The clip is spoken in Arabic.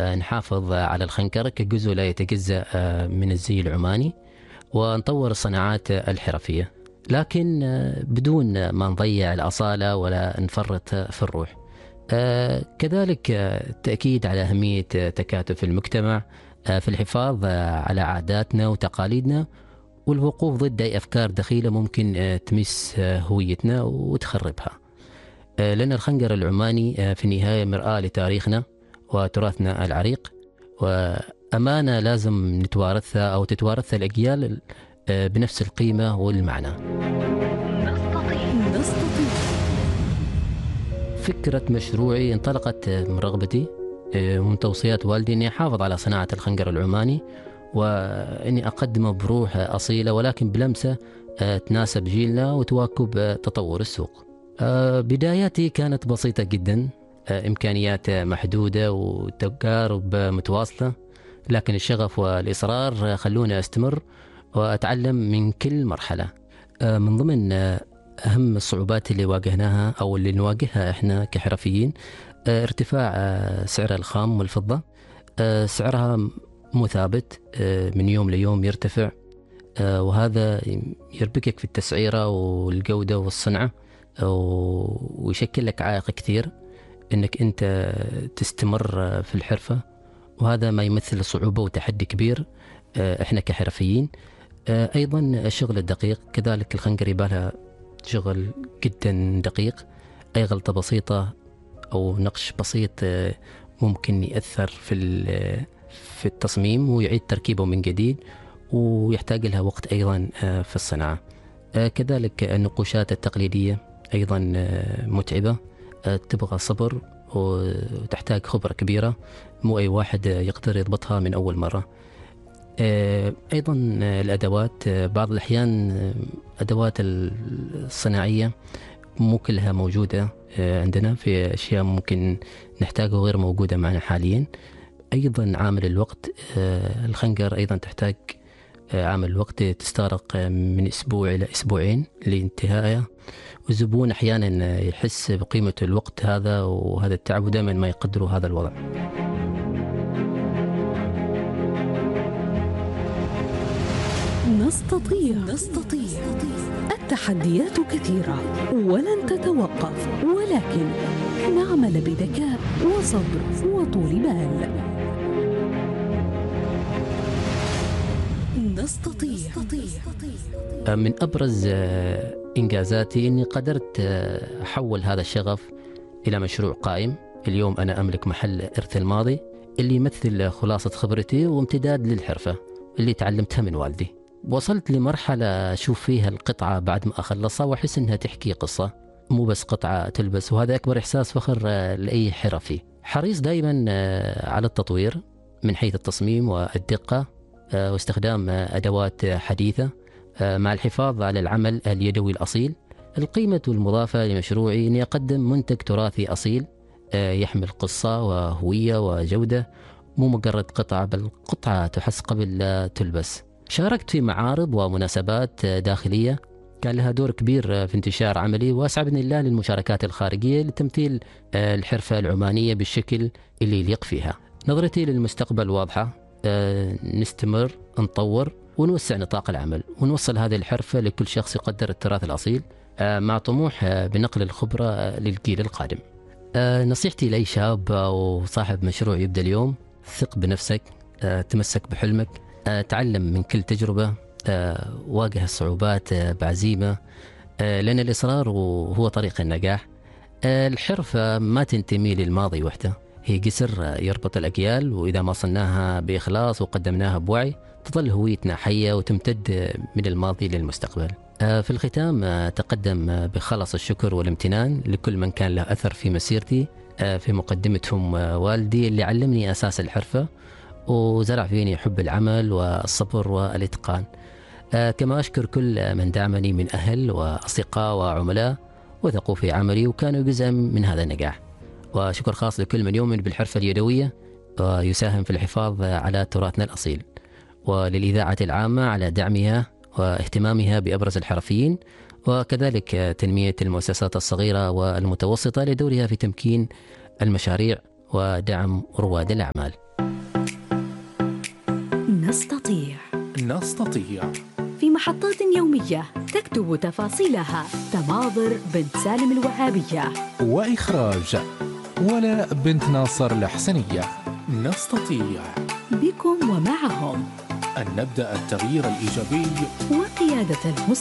نحافظ على الخنكر كجزء لا يتجزأ من الزي العماني، ونطور الصناعات الحرفية، لكن بدون ما نضيع الأصالة ولا نفرط في الروح. كذلك التأكيد على أهمية تكاتف المجتمع في الحفاظ على عاداتنا وتقاليدنا، والوقوف ضد أي أفكار دخيلة ممكن تمس هويتنا وتخربها. لأن الخنجر العماني في النهاية مرآة لتاريخنا وتراثنا العريق، وأمانة لازم نتوارثها أو تتوارثها الأجيال بنفس القيمة والمعنى. نستطيع. فكرة مشروعي انطلقت من رغبتي ومن توصيات والدي أني أحافظ على صناعة الخنجر العماني، وأني أقدمه بروح أصيلة ولكن بلمسة تناسب جيلنا وتواكب تطور السوق. بداياتي كانت بسيطة جدا، إمكانيات محدودة وتجارب متواصلة، لكن الشغف والإصرار خلوني أستمر وأتعلم من كل مرحلة. من ضمن أهم الصعوبات اللي واجهناها أو اللي نواجهها إحنا كحرفيين ارتفاع سعر الخام والفضة. سعرها مو ثابت، من يوم ليوم يرتفع، وهذا يربكك في التسعيرة والجودة والصنعة، ويشكل لك عائق كثير انك انت تستمر في الحرفة، وهذا ما يمثل صعوبة وتحدي كبير احنا كحرفيين. ايضا الشغل الدقيق، كذلك الخنجر يبالها شغل جدا دقيق. اي غلطة بسيطة او نقش بسيط ممكن يأثر في التصميم ويعيد تركيبه من جديد، ويحتاج لها وقت ايضا في الصناعة. كذلك النقوشات التقليدية أيضا متعبة، تبغى صبر وتحتاج خبرة كبيرة، مو أي واحد يقدر يضبطها من أول مرة. أيضا الأدوات، بعض الأحيان أدوات الصناعية مو كلها موجودة عندنا، في أشياء ممكن نحتاجها غير موجودة معنا حاليا. أيضا عامل الوقت، الخنجر أيضا تحتاج عامل الوقت، تستغرق من أسبوع إلى أسبوعين لانتهائها، والزبون أحيانا يحس بقيمة الوقت هذا وهذا التعب، ودائما ما يقدروا هذا الوضع. نستطيع. التحديات كثيرة ولن تتوقف، ولكن نعمل بذكاء وصبر وطول بال. نستطيع. من أبرز إنجازاتي أني قدرت أحول هذا الشغف إلى مشروع قائم. اليوم أنا أملك محل إرث الماضي اللي يمثل خلاصة خبرتي وامتداد للحرفة اللي تعلمتها من والدي. وصلت لمرحلة أشوف فيها القطعة بعد ما أخلصها وأحس أنها تحكي قصة، مو بس قطعة تلبس، وهذا أكبر إحساس فخر لأي حرفي. حريص دائما على التطوير من حيث التصميم والدقة، واستخدام أدوات حديثة، مع الحفاظ على العمل اليدوي الأصيل. القيمة المضافة لمشروعي أني أقدم منتج تراثي أصيل يحمل قصة وهوية وجودة، مو مجرد قطعة، بل قطعة تحس قبل لا تلبس. شاركت في معارض ومناسبات داخلية كان لها دور كبير في انتشار عملي، وأسعى بإذن الله للمشاركات الخارجية لتمثيل الحرفة العمانية بالشكل اللي يليق فيها. نظرتي للمستقبل واضحة، نستمر نطور ونوسع نطاق العمل، ونوصل هذه الحرفة لكل شخص يقدر التراث الأصيل، مع طموح بنقل الخبرة للجيل القادم. نصيحتي لأي شاب أو صاحب مشروع يبدأ اليوم: ثق بنفسك، تمسك بحلمك، تعلم من كل تجربة، واجه الصعوبات بعزيمة، لأن الإصرار هو طريق النجاح. الحرفة ما تنتمي للماضي وحده، هي جسر يربط الأجيال، وإذا ما صناها بإخلاص وقدمناها بوعي تظل هويتنا حية وتمتد من الماضي للمستقبل. في الختام تقدم بخلص الشكر والامتنان لكل من كان له أثر في مسيرتي، في مقدمتهم والدي اللي علمني أساس الحرفة وزرع فيني حب العمل والصبر والإتقان. كما أشكر كل من دعمني من أهل وأصدقاء وعملاء وثقوا في عملي وكانوا جزءا من هذا النجاح. وشكر خاص لكل من يؤمن بالحرفة اليدوية ويساهم في الحفاظ على تراثنا الأصيل، وللإذاعة العامة على دعمها واهتمامها بأبرز الحرفيين، وكذلك تنمية المؤسسات الصغيرة والمتوسطة لدورها في تمكين المشاريع ودعم رواد الأعمال. نستطيع. في محطات يومية تكتب تفاصيلها تماضر بنت سالم الوهابية، وإخراج ولا بنت ناصر الحسنية. نستطيع بكم ومعهم أن نبدأ التغيير الإيجابي وقيادة المستقبل.